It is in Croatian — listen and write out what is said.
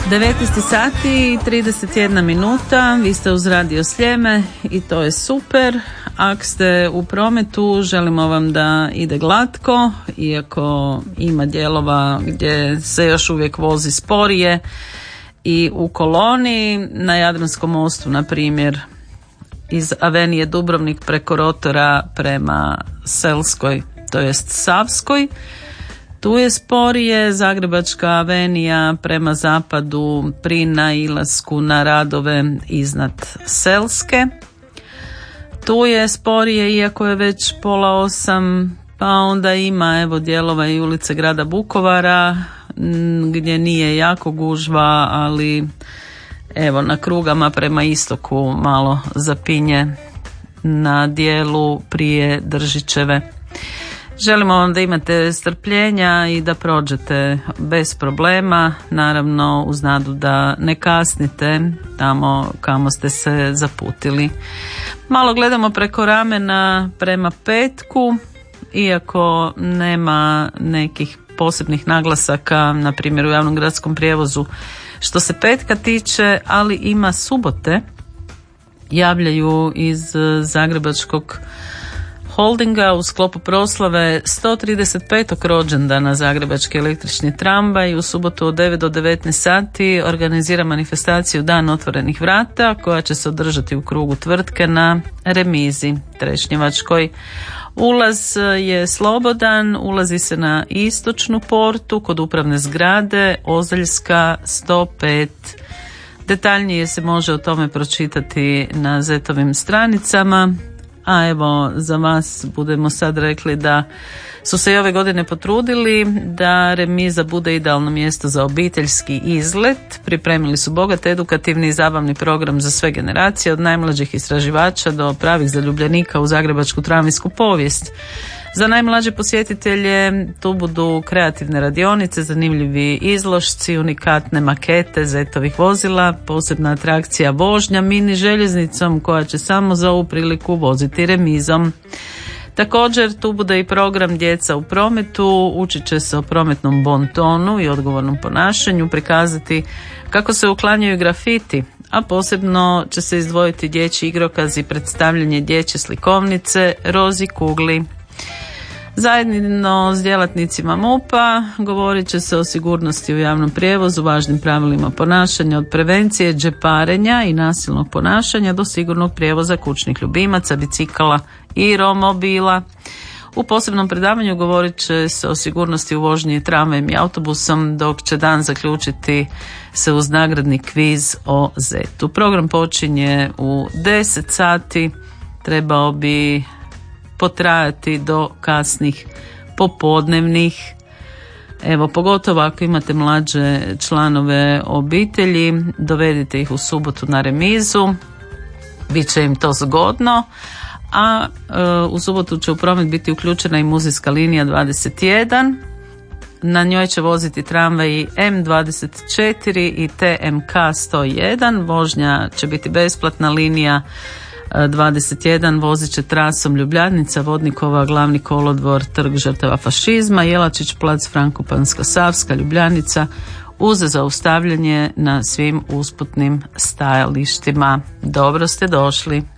19 sati i 31 minuta, vi ste uz Radio Sljeme i to je super. Ako ste u prometu, želimo vam da ide glatko, iako ima dijelova gdje se još uvijek vozi sporije. I u koloni na Jadranskom mostu, na primjer, iz Avenije Dubrovnik preko rotora prema Selskoj, to jest Savskoj, tu je sporije. Zagrebačka avenija prema zapadu pri nailasku na radove iznad Selske, tu je sporije, iako je već 7:30, pa onda ima evo dijelova i ulice grada Vukovara gdje nije jako gužva, ali evo na krugama prema istoku malo zapinje na dijelu prije Držićeve. Želimo vam da imate strpljenja i da prođete bez problema, naravno uz nadu da ne kasnite tamo kamo ste se zaputili. Malo gledamo preko ramena prema petku, iako nema nekih posebnih naglasaka, na primjer u javnom gradskom prijevozu što se petka tiče, ali ima subote. Javljaju iz Zagrebačkog holdinga u sklopu proslave 135. rođendana Zagrebački električni tramvaj u subotu od 9 do 19 sati organizira manifestaciju Dan otvorenih vrata koja će se održati u krugu tvrtke na Remizi Trešnjevačkoj. Ulaz je slobodan, ulazi se na istočnu portu kod upravne zgrade Ozaljska 105. Detaljnije se može o tome pročitati na Zetovim stranicama. A evo, za vas budemo sad rekli da su se i ove godine potrudili da Remiza bude idealno mjesto za obiteljski izlet. Pripremili su bogat, edukativni i zabavni program za sve generacije, od najmlađih istraživača do pravih zaljubljenika u zagrebačku tramvajsku povijest. Za najmlađe posjetitelje tu budu kreativne radionice, zanimljivi izložci, unikatne makete Zetovih vozila, posebna atrakcija vožnja mini željeznicom koja će samo za ovu priliku voziti Remizom. Također tu bude i program Djeca u prometu, učit će se o prometnom bontonu i odgovornom ponašanju, prikazati kako se uklanjaju grafiti, a posebno će se izdvojiti dječji igrokaz i predstavljanje dječje slikovnice Rozi Kugli. Zajedno s djelatnicima MUP-a govorit će se o sigurnosti u javnom prijevozu, važnim pravilima ponašanja, od prevencije džeparenja i nasilnog ponašanja do sigurnog prijevoza kućnih ljubimaca, bicikala i romobila. U posebnom predavanju govorit će se o sigurnosti u vožnji tramvajem i autobusom, dok će dan zaključiti se uz nagradni kviz o Zetu. Program počinje u 10 sati, trebao bi potrajati do kasnih popodnevnih. Evo, pogotovo ako imate mlađe članove obitelji, dovedite ih u subotu na Remizu, bit će im to zgodno. A u subotu će u promet biti uključena i muzejska linija 21. Na njoj će voziti tramvaji M24 i TMK 101. Vožnja će biti besplatna. Linija 21 vozit će trasom Ljubljanica, Vodnikova, Glavni kolodvor, Trg žrtava fašizma, Jelačić plac, Frankopanska, Savska, Ljubljanica, uz zaustavljanje na svim usputnim stajalištima. Dobro ste došli.